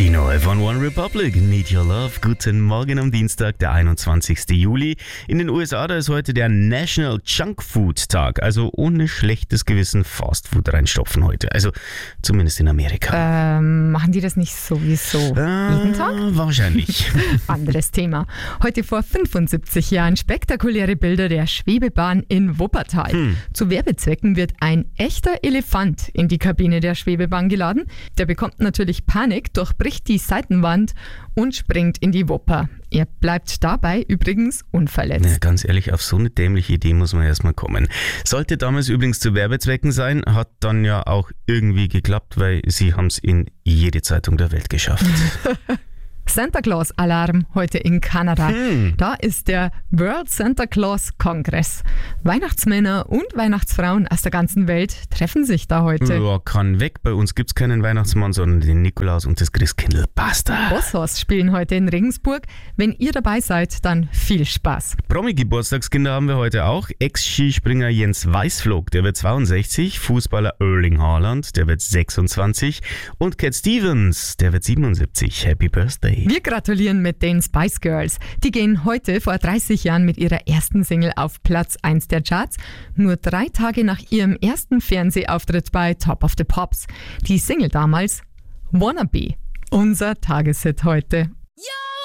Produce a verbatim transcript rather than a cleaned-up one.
Die neue von One Republic, Need Your Love. Guten Morgen am Dienstag, der einundzwanzigsten Juli. In den U S A, da ist heute der National Junk Food Tag. Also ohne schlechtes Gewissen Fastfood reinstopfen heute. Also zumindest in Amerika. Ähm, machen die das nicht sowieso Äh, jeden Tag? Wahrscheinlich. Anderes Thema. Heute vor fünfundsiebzig Jahren spektakuläre Bilder der Schwebebahn in Wuppertal. Hm. Zu Werbezwecken wird ein echter Elefant in die Kabine der Schwebebahn geladen. Der bekommt natürlich Panik, durchbricht die Seitenwand und springt in die Wupper. Er bleibt dabei übrigens unverletzt. Ja, ganz ehrlich, auf so eine dämliche Idee muss man erstmal kommen. Sollte damals übrigens zu Werbezwecken sein, hat dann ja auch irgendwie geklappt, weil sie haben es in jede Zeitung der Welt geschafft. Santa Claus Alarm heute in Kanada. Hm. Da ist der World Santa Claus Congress. Weihnachtsmänner und Weihnachtsfrauen aus der ganzen Welt treffen sich da heute. Ja, kann weg. Bei uns gibt's keinen Weihnachtsmann, sondern den Nikolaus und das Christkindl. Basta. Bosshaus spielen heute in Regensburg. Wenn ihr dabei seid, dann viel Spaß. Promi-Geburtstagskinder haben wir heute auch. Ex-Skispringer Jens Weißflog, der wird zweiundsechzig. Fußballer Erling Haaland, der wird sechsundzwanzig. Und Cat Stevens, der wird siebenundsiebzig. Happy Birthday. Wir gratulieren mit den Spice Girls. Die gehen heute vor dreißig Jahren mit ihrer ersten Single auf Platz eins der Charts. Nur drei Tage nach ihrem ersten Fernsehauftritt bei Top of the Pops. Die Single damals Wannabe. Unser Tageshit heute. Yo!